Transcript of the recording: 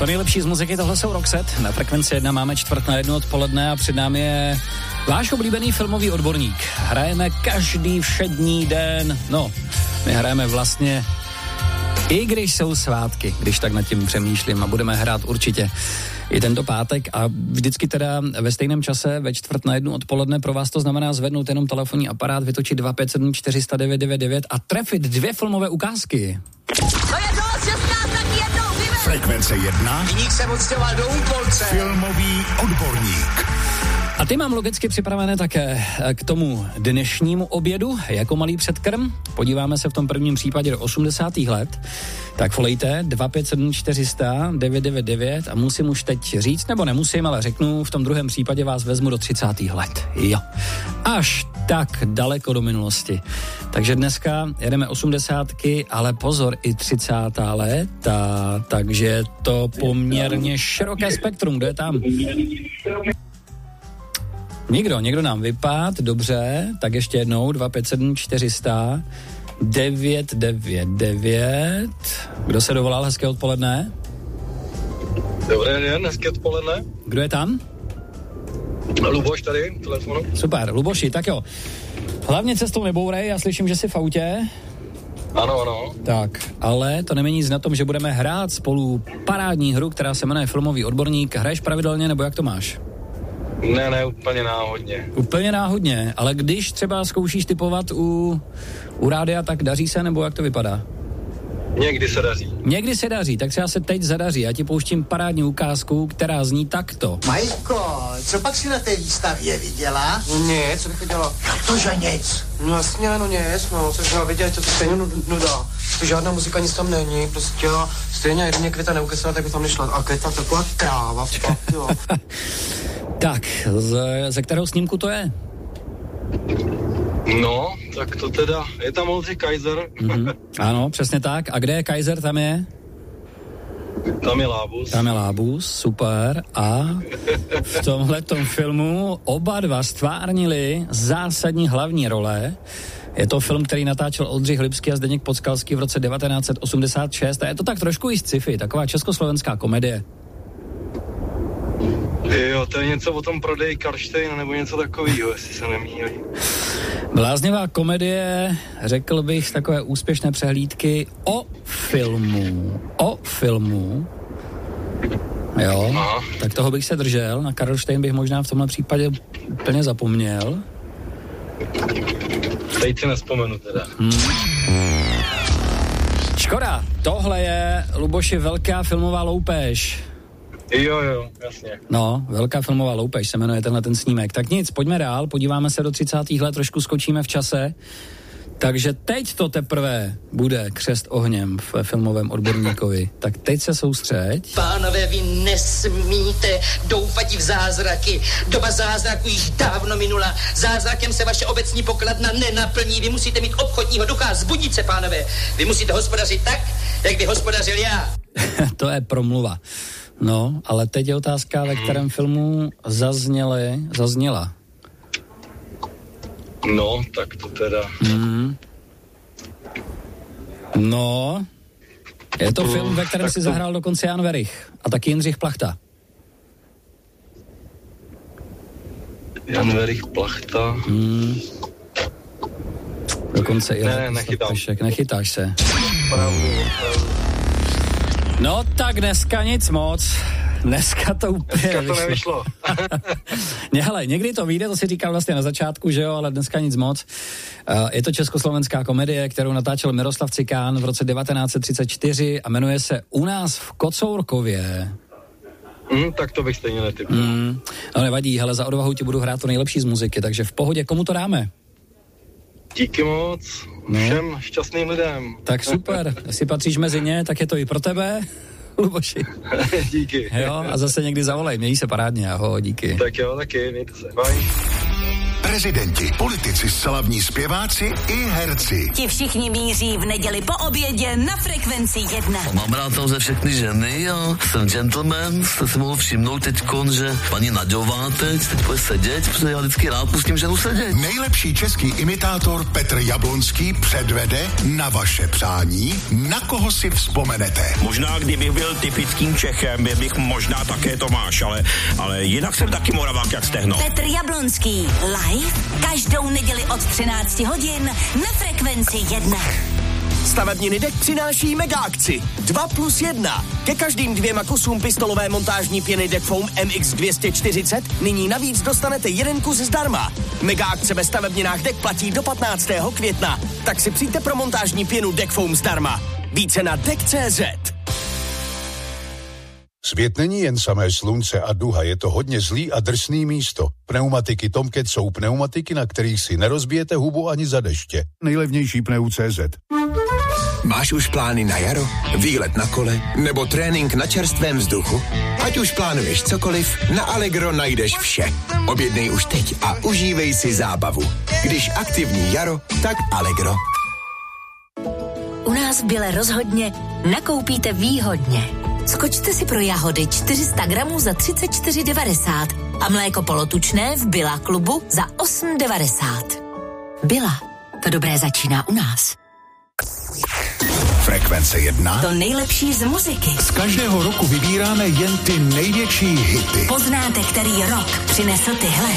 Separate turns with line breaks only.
To nejlepší z muziky, tohle jsou Roxette. Na Frekvenci 1 máme 1:45 odpoledne a před námi je váš oblíbený filmový odborník. Hrajeme každý všední den. No, my hrajeme vlastně i když jsou svátky, když tak nad tím přemýšlím, a budeme hrát určitě i tento pátek a vždycky teda ve stejném čase ve 1:45 odpoledne. Pro vás to znamená zvednout jenom telefonní aparát, vytočit 257 400 999 a trefit 2 filmové ukázky.
To je dost, 16 taky jednou, vyber!
Frekvence 1.
Viník se odstěhoval do Úpolce.
Filmový odborník.
A ty mám logicky připravené také k tomu dnešnímu obědu jako malý předkrm. Podíváme se v tom prvním případě do 80. let. Tak volejte 257 400 999 a musím už teď říct, nebo nemusím, ale řeknu, v tom druhém případě vás vezmu do 30. let. Jo. Až tak daleko do minulosti. Takže dneska jedeme 80, ale pozor, i 30. léta, takže je to poměrně široké spektrum. Kdo je tam? Někdo nám vypad, dobře, tak ještě jednou, 257 400 999. Kdo se dovolal, hezké odpoledne?
Dobrý den, hezké odpoledne.
Kdo je tam?
Luboš tady, telefonu.
Super, Luboši, tak jo. Hlavně cestou nebourej, já slyším, že jsi v autě.
Ano.
Tak, ale to nemění nic na tom, že budeme hrát spolu parádní hru, která se jmenuje Filmový odborník. Hraješ pravidelně, nebo jak to máš?
Ne, úplně náhodně.
Úplně náhodně, ale když třeba zkoušíš typovat u rádia, tak daří se, nebo jak to vypadá?
Někdy se daří.
Tak třeba se teď zadaří. Já ti pouštím parádní ukázku, která zní takto.
Majko, co pak si na té výstavě viděla?
Ne, co bych viděla?
Jak to, že nic?
No jasně, no nic, no, což já viděla, to stejně nuda. To žádná muzika, nic tam není, prostě stejně jedině Květa neukesala, tak by tam nešla. A Květa taková kráva, fakt, jo.
Tak, ze kterého snímku to je?
No, tak to teda, je tam Oldřich Kaiser.
Mm-hmm. Ano, přesně tak. A kde je Kaiser, tam je?
Tam je
Lábus, super. A v tomhletom filmu oba dva stvárnili zásadní hlavní role. Je to film, který natáčel Oldřich Lipský a Zdeněk Podskalský v roce 1986 a je to tak trošku i sci-fi, taková československá komedie.
Jo, to je něco o tom prodeji Karlštejna nebo něco takového, jestli se nemýlím.
Bláznivá komedie, řekl bych, z takové úspěšné přehlídky o filmu. Jo, aha. Tak toho bych se držel, na Karlštejn bych možná v tomhle případě úplně zapomněl.
Teď si nespomenu teda.
Škoda, tohle je, Luboši, velká filmová loupež.
Jo, jasně.
No, velká filmová loupež se jmenuje tenhle ten snímek. Tak nic, pojďme dál, podíváme se do 30. let, trošku skočíme v čase. Takže teď to teprve bude křest ohněm v filmovém odborníkovi. Tak teď se soustřeď.
Pánové, vy nesmíte doufat v zázraky. Doba zázraku již dávno minula. Zázrakem se vaše obecní pokladna nenaplní. Vy musíte mít obchodního ducha. Zbudit se, pánové. Vy musíte hospodařit tak, jak by hospodařil já.
To je promluva. No, ale teď je otázka, ve kterém filmu zazněla.
No, tak to teda...
No, je to film, ve kterém si zahrál dokonce Jan Werich a taky Jindřich Plachta.
Jan Werich, Plachta...
Dokonce i... Nechytáš se. No tak dneska nic moc. Dneska to úplně
nevyšlo.
Hele, někdy to vyjde, to si říkal vlastně na začátku, že jo, ale dneska nic moc. Je to československá komedie, kterou natáčel Miroslav Cikán v roce 1934 a jmenuje se U nás v Kocourkově.
Tak to bych stejně netypl.
No nevadí, hele, za odvahu ti budu hrát to nejlepší z muziky, takže v pohodě, komu to dáme?
Díky moc, všem šťastným lidem.
Tak super, jestli patříš mezi ně, tak je to i pro tebe, Luboši.
Díky.
Jo, a zase někdy zavolej, měj se parádně, ahoj, díky.
Tak jo, taky, mějte se, bye.
prezidenti, politici, slavní zpěváci i herci.
Ti všichni míří v neděli po obědě na Frekvenci 1.
Mám rád tam, že všechny ženy a jsem gentleman. Jste si mohl všimnout teďkon, že paní Naďová teď bude sedět, protože já vždycky rád pustím ženu sedět.
Nejlepší český imitátor Petr Jablonský předvede na vaše přání, na koho si vzpomenete.
Možná, kdybych byl typickým Čechem, bych možná také Tomáš, ale jinak jsem taky Moravák jak stehno.
Petr Jablonský live každou neděli od 13 hodin na Frekvenci 1.
Stavební Nidek přináší mega akci 2+1. Ke každým 2 kusům pistolové montážní pěny Deckfoam MX240 nyní navíc dostanete 1 kus zdarma. Mega akce ve stavebninách Deck platí do 15. května. Tak si přijďte pro montážní pěnu Deckfoam zdarma. Více na Deck.cz.
Svět není jen samé slunce a duha, je to hodně zlý a drsný místo. Pneumatiky Tomcat jsou pneumatiky, na kterých si nerozbijete hubu ani za deště. Nejlevnější Pneu.cz.
Máš už plány na jaro? Výlet na kole? Nebo trénink na čerstvém vzduchu? Ať už plánuješ cokoliv, na Allegro najdeš vše. Objednej už teď a užívej si zábavu. Když aktivní jaro, tak Allegro.
U nás v Bile rozhodně nakoupíte výhodně. Skočte si pro jahody 400 gramů za 34,90 a mléko polotučné v Billa klubu za 8,90. Billa, to dobré začíná u nás.
Frekvence 1.
To nejlepší z muziky.
Z každého roku vybíráme jen ty největší hity.
Poznáte, který rok přinesl tyhle.